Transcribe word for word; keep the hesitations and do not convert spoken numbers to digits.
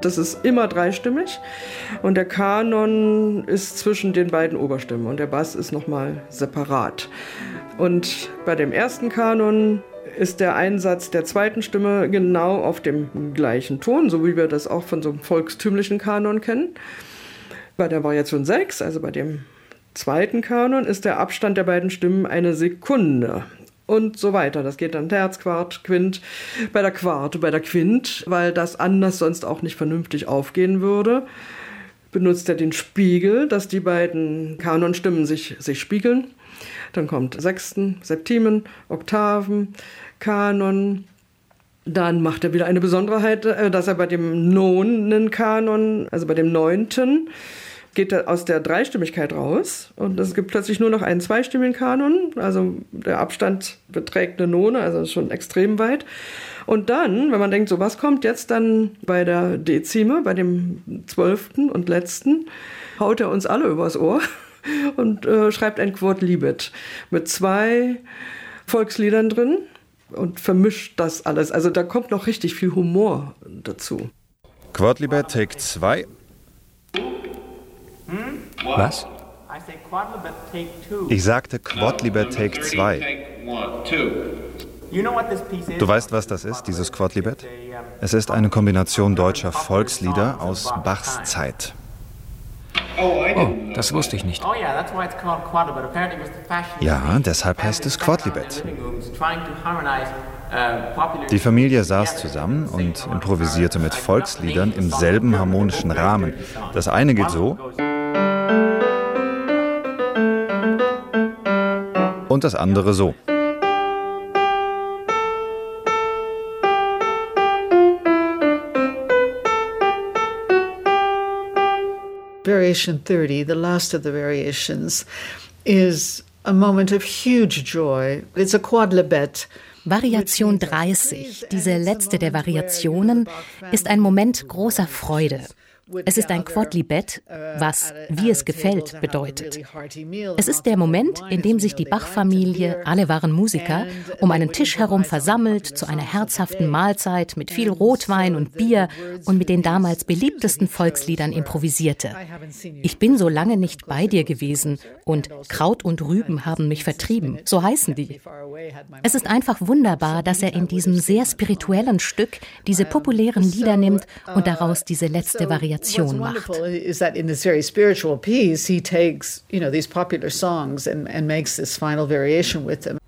Das ist immer dreistimmig und der Kanon ist zwischen den beiden Oberstimmen und der Bass ist nochmal separat. Und bei dem ersten Kanon ist der Einsatz der zweiten Stimme genau auf dem gleichen Ton, so wie wir das auch von so einem volkstümlichen Kanon kennen. Bei der Variation sechs, also bei dem zweiten Kanon, ist der Abstand der beiden Stimmen eine Sekunde. Und so weiter. Das geht dann Terz, Quart, Quint, bei der Quarte, bei der Quint, weil das anders sonst auch nicht vernünftig aufgehen würde, benutzt er den Spiegel, dass die beiden Kanonstimmen sich, sich spiegeln. Dann kommt Sechsten, Septimen, Oktaven, Kanon. Dann macht er wieder eine Besonderheit, dass er bei dem nonen Kanon, also bei dem Neunten, geht er aus der Dreistimmigkeit raus und es gibt plötzlich nur noch einen zweistimmigen Kanon, also der Abstand beträgt eine None, also schon extrem weit. Und dann, wenn man denkt, so was kommt jetzt dann bei der Dezime, bei dem zwölften und letzten, haut er uns alle übers Ohr und äh, schreibt ein Quodlibet mit zwei Volksliedern drin und vermischt das alles. Also da kommt noch richtig viel Humor dazu. Quodlibet Take zwei. Was? Ich sagte Quodlibet Take zwei. Du weißt, was das ist, dieses Quodlibet? Es ist eine Kombination deutscher Volkslieder aus Bachs Zeit. Oh, das wusste ich nicht. Ja, deshalb heißt es Quodlibet. Die Familie saß zusammen und improvisierte mit Volksliedern im selben harmonischen Rahmen. Das eine geht so und das andere so. Variation thirty, the last of the variations, is a moment of huge joy. It's a quodlibet. Variation dreißig, diese letzte der Variationen, ist ein Moment großer Freude. Es ist ein Quodlibet, was wie es gefällt bedeutet. Es ist der Moment, in dem sich die Bach-Familie, alle waren Musiker, um einen Tisch herum versammelt zu einer herzhaften Mahlzeit mit viel Rotwein und Bier und mit den damals beliebtesten Volksliedern improvisierte. Ich bin so lange nicht bei dir gewesen und Kraut und Rüben haben mich vertrieben, so heißen die. Es ist einfach wunderbar, dass er in diesem sehr spirituellen Stück diese populären Lieder nimmt und daraus diese letzte Variation macht. Is that in this very spiritual piece he takes, you know, these popular songs and, and makes this final variation with them.